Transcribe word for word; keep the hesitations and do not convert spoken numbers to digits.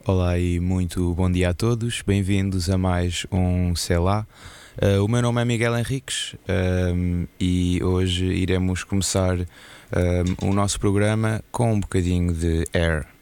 Olá e muito bom dia a todos, bem-vindos a mais um Sei Lá. Uh, o meu nome é Miguel Henriques, um, e hoje iremos começar um, o nosso programa com um bocadinho de Air.